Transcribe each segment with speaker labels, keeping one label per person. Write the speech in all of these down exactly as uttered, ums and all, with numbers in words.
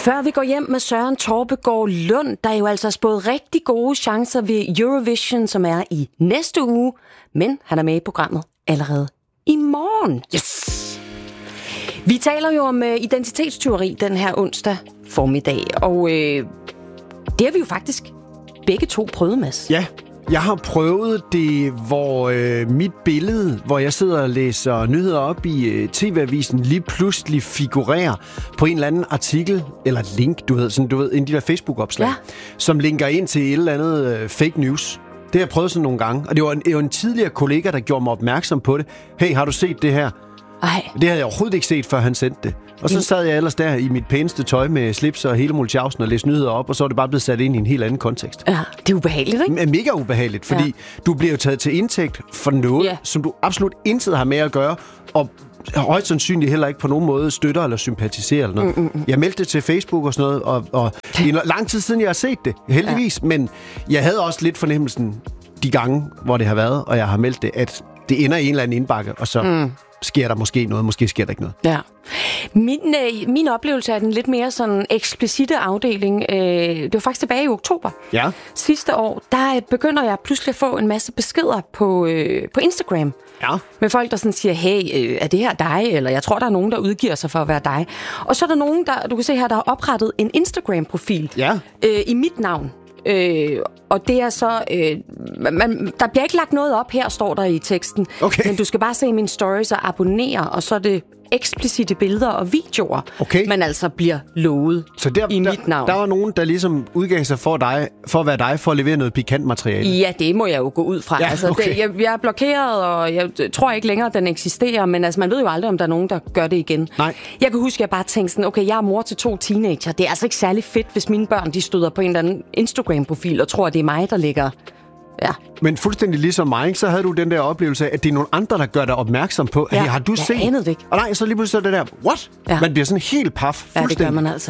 Speaker 1: Før vi går hjem med Søren Torpegaard Lund, der er jo altså spået rigtig gode chancer ved Eurovision, som er i næste uge. Men han er med i programmet allerede i morgen. Yes! Vi taler jo om uh, identitetstyveri den her onsdag formiddag, og øh, det har vi jo faktisk begge to prøvet, Mads.
Speaker 2: Ja, jeg har prøvet det, hvor øh, mit billede, hvor jeg sidder og læser nyheder op i øh, T V-avisen, lige pludselig figurerer på en eller anden artikel, eller link, du ved, sådan, du ved, en af de der Facebook-opslag, ja. Som linker ind til et eller andet øh, fake news. Det har jeg prøvet sådan nogle gange, og det var en, det var en tidligere kollega, der gjorde mig opmærksom på det. Hey, har du set det her?
Speaker 1: Ej.
Speaker 2: Det havde jeg overhovedet ikke set, før han sendte det. Og så sad jeg ellers der i mit pæneste tøj med slips og hele multiausen og læste nyheder op, og så var det bare blevet sat ind i en helt anden kontekst.
Speaker 1: Ja, det er ubehageligt, ikke?
Speaker 2: Men mega ubehageligt, fordi ja. Du bliver jo taget til indtægt for noget, ja. Som du absolut intet har med at gøre, og højst sandsynligt heller ikke på nogen måde støtter eller sympatiserer eller noget. Mm, mm, mm. Jeg meldte det til Facebook og sådan noget, og, og det er lang tid siden, jeg har set det, heldigvis, ja. Men jeg havde også lidt fornemmelsen de gange, hvor det har været, og jeg har meldt det, at det ender i en eller anden indbakke, og så... Mm. sker der måske noget, måske sker der ikke noget.
Speaker 1: Ja. Min, øh, min oplevelse er den lidt mere sådan eksplicite afdeling. Øh, det var faktisk tilbage i oktober.
Speaker 2: Ja.
Speaker 1: Sidste år, der begynder jeg pludselig at få en masse beskeder på, øh, på Instagram.
Speaker 2: Ja.
Speaker 1: Med folk, der sådan siger, hey, øh, er det her dig? Eller jeg tror, der er nogen, der udgiver sig for at være dig. Og så er der nogen, der, du kan se her, der har oprettet en Instagram-profil
Speaker 2: ja.
Speaker 1: øh, i mit navn. Øh, og det er så øh, man, der bliver ikke lagt noget op her, står der i teksten.
Speaker 2: Okay.
Speaker 1: Men du skal bare se mine stories og abonnere, og så er det eksplicite billeder og videoer,
Speaker 2: okay.
Speaker 1: man altså bliver lovet
Speaker 2: så der,
Speaker 1: i
Speaker 2: der,
Speaker 1: mit navn.
Speaker 2: Der var nogen, der ligesom udgav sig for, dig, for at være dig, for at levere noget pikant materiale.
Speaker 1: Ja, det må jeg jo gå ud fra.
Speaker 2: Ja,
Speaker 1: altså,
Speaker 2: okay.
Speaker 1: det, jeg, jeg er blokeret, og jeg tror ikke længere, at den eksisterer, men altså, man ved jo aldrig, om der er nogen, der gør det igen.
Speaker 2: Nej.
Speaker 1: Jeg kan huske, at jeg bare tænkte sådan, okay, jeg er mor til to teenager. Det er altså ikke særlig fedt, hvis mine børn de støder på en eller anden Instagram-profil og tror, at det er mig, der ligger... Ja.
Speaker 2: Men fuldstændig ligesom mig, så havde du den der oplevelse af, at det er nogle andre, der gør dig opmærksom på,
Speaker 1: ja.
Speaker 2: hey, har du
Speaker 1: jeg
Speaker 2: set?
Speaker 1: Jeg anede det ikke.
Speaker 2: Og nej, så lige pludselig så det der, what? Ja. Man bliver sådan helt paf.
Speaker 1: Ja, det gør man altså.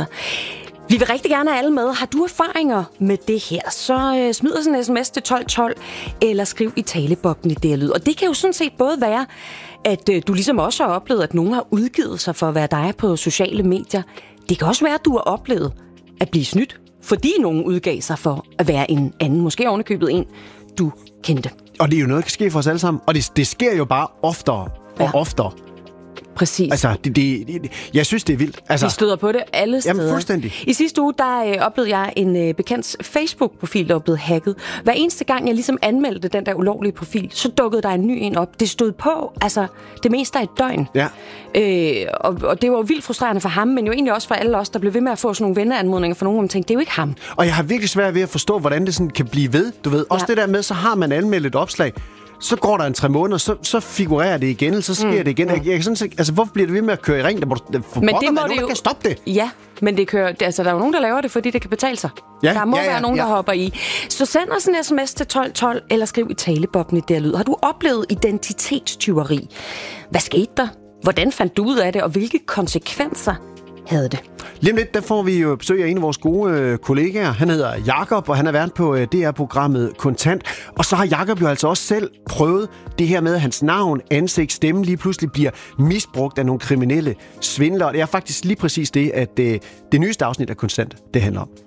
Speaker 1: Vi vil rigtig gerne have alle med. Har du erfaringer med det her, så øh, smid os en sms til tolv tolv, eller skriv i talebobben i D R Lyd. Og det kan jo sådan set både være, at øh, du ligesom også har oplevet, at nogen har udgivet sig for at være dig på sociale medier. Det kan også være, at du har oplevet at blive snydt, fordi nogen udgav sig for at være en anden, måske ovenikøbet en, du kendte.
Speaker 2: Og det er jo noget, der kan ske for os alle sammen. Og det, det sker jo bare oftere og ja. oftere.
Speaker 1: Præcis.
Speaker 2: Altså, det, det, det, jeg synes, det er vildt. Altså,
Speaker 1: vi støder på det alle steder.
Speaker 2: Jamen, fuldstændig.
Speaker 1: I sidste uge, der øh, oplevede jeg en øh, bekendts Facebook-profil, der var blevet hacket. Hver eneste gang, jeg ligesom anmeldte den der ulovlige profil, så dukkede der en ny en op. Det stod på, altså, det meste af et døgn.
Speaker 2: Ja.
Speaker 1: Øh, og, og det var jo vildt frustrerende for ham, men jo egentlig også for alle os, der blev ved med at få sådan nogle venneanmodninger for nogen, hvor man tænkte, det er jo ikke ham.
Speaker 2: Og jeg har virkelig svært ved at forstå, hvordan det sådan kan blive ved. Du ved, også ja. Det der med, så har man anmeldt et opslag, så går der en tre måneder, så, så figurerer det igen, eller så sker mm. det igen. Jeg, jeg kan sådan, altså, hvorfor bliver det ved med at køre i ring? Der må, der
Speaker 1: men det må
Speaker 2: det
Speaker 1: jo...
Speaker 2: der kan stoppe det.
Speaker 1: Ja, men det kører, altså, der er jo nogen, der laver det, fordi det kan betale sig.
Speaker 2: Ja,
Speaker 1: der må
Speaker 2: ja, ja,
Speaker 1: være nogen,
Speaker 2: ja.
Speaker 1: der hopper i. Så send os en sms til tolv tolv, eller skriv i talebobben i D R Lyd. Har du oplevet identitetstyveri? Hvad skete der? Hvordan fandt du ud af det, og hvilke konsekvenser havde det?
Speaker 2: Lige om lidt, der får vi jo besøg af en af vores gode øh, kollegaer. Han hedder Jakob, og han er vært på øh, D R-programmet Kontant. Og så har Jakob jo altså også selv prøvet det her med, at hans navn, ansigt, stemme lige pludselig bliver misbrugt af nogle kriminelle svindlere. Det er faktisk lige præcis det, at øh, det nyeste afsnit af Kontant, det handler om.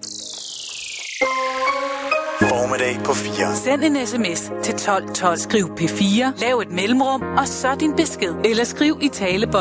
Speaker 3: Formiddag på fire.
Speaker 4: Send en sms til tolv tolv. Skriv P fire, lav et mellemrum, og så din besked. Eller skriv i talebobben.